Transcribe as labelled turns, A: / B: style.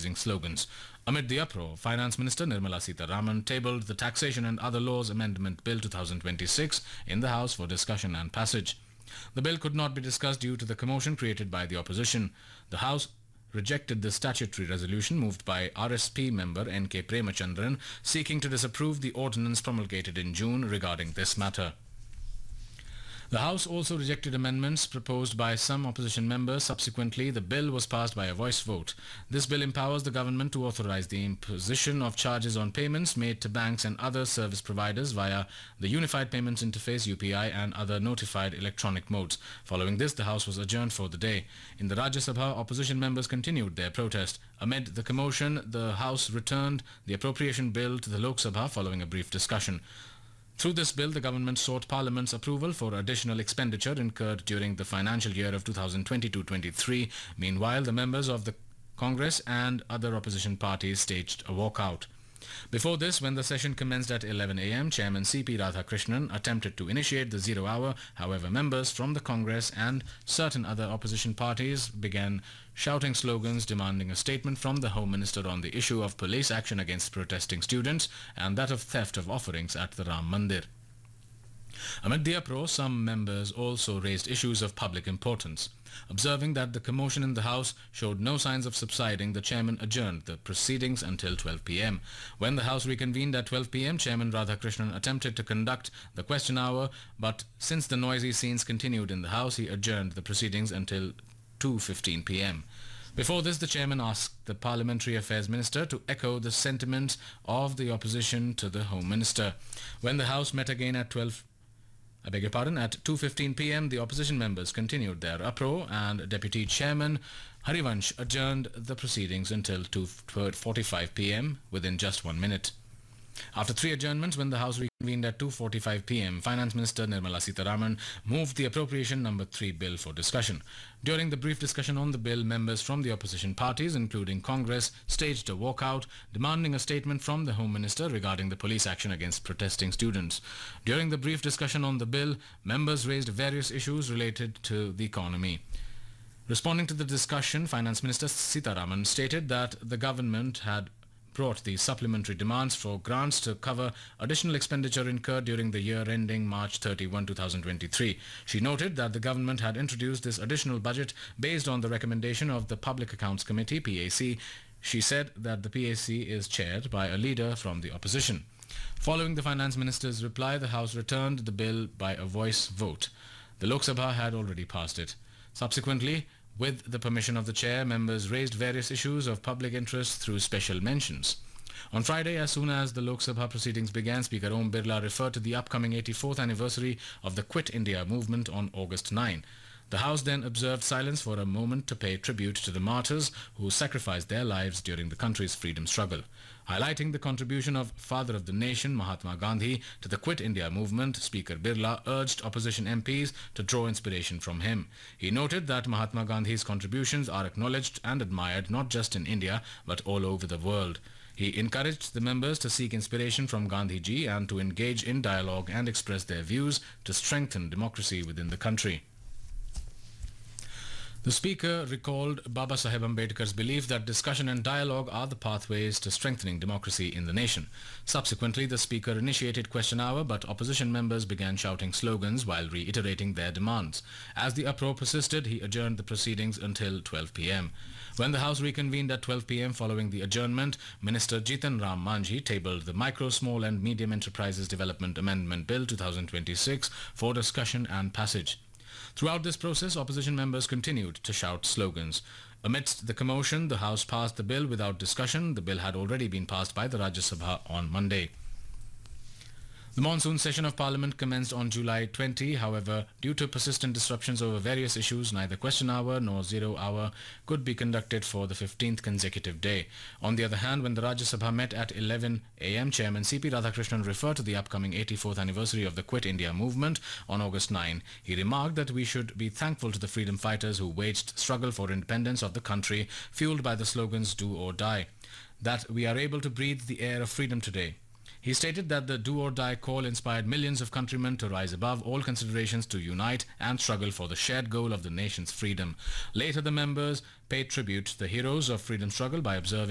A: raising slogans. Amid the uproar, Finance Minister Nirmala Sitharaman tabled the Taxation and Other Laws Amendment Bill 2026 in the House for discussion and passage. The bill could not be discussed due to the commotion created by the opposition. The House rejected the statutory resolution moved by RSP member N.K. Premachandran seeking to disapprove the ordinance promulgated in June regarding this matter. The House also rejected amendments proposed by some opposition members. Subsequently, the bill was passed by a voice vote. This bill empowers the government to authorize the imposition of charges on payments made to banks and other service providers via the Unified Payments Interface UPI and other notified electronic modes. Following this, the House was adjourned for the day. In the Rajya Sabha, opposition members continued their protest. Amid the commotion, the House returned the appropriation bill to the Lok Sabha following a brief discussion. Through this bill, the government sought Parliament's approval for additional expenditure incurred during the financial year of 2022-23. Meanwhile, the members of the Congress and other opposition parties staged a walkout. Before this, when the session commenced at 11 a.m., Chairman C.P. Radhakrishnan attempted to initiate the zero hour. However, members from the Congress and certain other opposition parties began shouting slogans demanding a statement from the Home Minister on the issue of police action against protesting students and that of theft of offerings at the Ram Mandir. Amid the uproar, some members also raised issues of public importance. Observing that the commotion in the House showed no signs of subsiding, the chairman adjourned the proceedings until 12 p.m. When the House reconvened at 12 p.m., Chairman Radhakrishnan attempted to conduct the question hour, but since the noisy scenes continued in the House, he adjourned the proceedings until 2:15 p.m. Before this, the chairman asked the Parliamentary Affairs Minister to echo the sentiments of the opposition to the Home Minister. When the House met again at 2:15 p.m., the opposition members continued their uproar and Deputy Chairman Harivansh adjourned the proceedings until 2:45 p.m. within just 1 minute. After three adjournments, when the House reconvened at 2:45 p.m., Finance Minister Nirmala Sitharaman moved the Appropriation Number 3 bill for discussion. During the brief discussion on the bill, members from the opposition parties, including Congress, staged a walkout, demanding a statement from the Home Minister regarding the police action against protesting students. During the brief discussion on the bill, members raised various issues related to the economy. Responding to the discussion, Finance Minister Sitharaman stated that the government had brought the supplementary demands for grants to cover additional expenditure incurred during the year ending March 31, 2023. She noted that the government had introduced this additional budget based on the recommendation of the Public Accounts Committee, PAC. She said that the PAC is chaired by a leader from the opposition. Following the Finance Minister's reply, the House returned the bill by a voice vote. The Lok Sabha had already passed it. Subsequently, with the permission of the chair, members raised various issues of public interest through special mentions. On Friday, as soon as the Lok Sabha proceedings began, Speaker Om Birla referred to the upcoming 84th anniversary of the Quit India movement on August 9. The House then observed silence for a moment to pay tribute to the martyrs who sacrificed their lives during the country's freedom struggle. Highlighting the contribution of Father of the Nation, Mahatma Gandhi, to the Quit India movement, Speaker Birla urged opposition MPs to draw inspiration from him. He noted that Mahatma Gandhi's contributions are acknowledged and admired not just in India but all over the world. He encouraged the members to seek inspiration from Gandhiji and to engage in dialogue and express their views to strengthen democracy within the country. The Speaker recalled Baba Saheb Ambedkar's belief that discussion and dialogue are the pathways to strengthening democracy in the nation. Subsequently, the Speaker initiated question hour, but opposition members began shouting slogans while reiterating their demands. As the uproar persisted, he adjourned the proceedings until 12 p.m. When the House reconvened at 12 p.m. following the adjournment, Minister Jitan Ram Manjhi tabled the Micro, Small and Medium Enterprises Development Amendment Bill 2026 for discussion and passage. Throughout this process, opposition members continued to shout slogans. Amidst the commotion, the House passed the bill without discussion. The bill had already been passed by the Rajya Sabha on Monday. The monsoon session of Parliament commenced on July 20. However, due to persistent disruptions over various issues, neither question hour nor zero hour could be conducted for the 15th consecutive day. On the other hand, when the Rajya Sabha met at 11 a.m., Chairman C.P. Radhakrishnan referred to the upcoming 84th anniversary of the Quit India movement on August 9. He remarked that we should be thankful to the freedom fighters who waged struggle for independence of the country, fueled by the slogans "Do or Die," that we are able to breathe the air of freedom today. He stated that the Do or Die call inspired millions of countrymen to rise above all considerations to unite and struggle for the shared goal of the nation's freedom. Later, the members paid tribute to the heroes of freedom struggle by observing